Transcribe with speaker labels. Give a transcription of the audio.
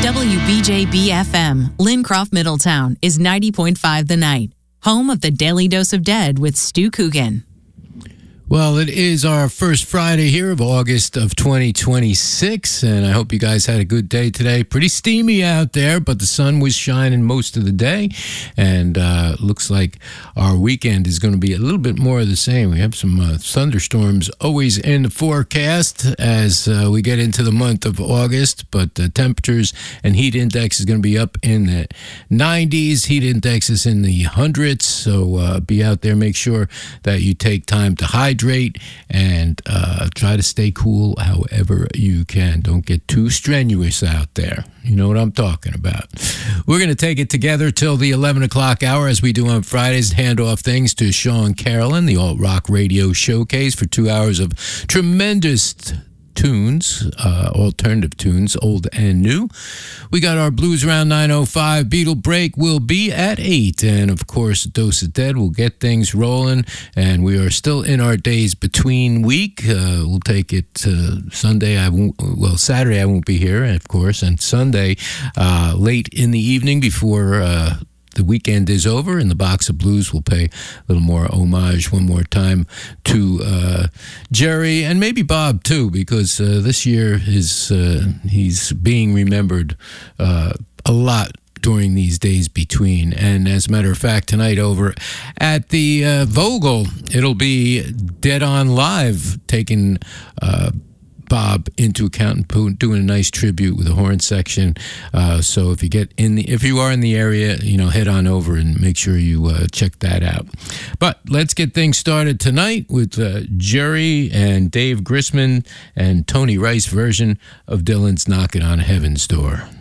Speaker 1: WBJB-FM, Lincroft, Middletown, is 90.5 The Night, home of the Daily Dose of Dead with Stu Coogan.
Speaker 2: Well, it is our first Friday here of August of 2026, and I hope you guys had a good day today. Pretty steamy out there, but the sun was shining most of the day, and looks like our weekend is going to be a little bit more of the same. We have some thunderstorms always in the forecast as we get into the month of August, but the temperatures and heat index is going to be up in the 90s. Heat index is in the hundreds, so be out there. Make sure that you take time to hydrate and try to stay cool however you can. Don't get too strenuous out there. You know what I'm talking about. We're going to take it together till the 11 o'clock hour as we do on Fridays, hand off things to Sean Carolyn, the Alt Rock Radio Showcase, for 2 hours of tremendous tunes, alternative tunes, old and new. We got our Blues Around 9:05. Beatle Break will be at 8. And, of course, Dose of Dead will get things rolling. And we are still in our days between week. We'll take it Sunday. Saturday I won't be here, of course. And Sunday, late in the evening before the weekend is over, in the Box of Blues, we'll pay a little more homage one more time to Jerry and maybe Bob too, because this year he's being remembered a lot during these days between. And as a matter of fact, tonight over at the Vogel, it'll be Dead On Live, taking Bob into account and doing a nice tribute with a horn section. So if you are in the area, head on over and make sure you check that out. But let's get things started tonight with Jerry and Dave Grisman and Tony Rice version of Dylan's Knocking on Heaven's Door.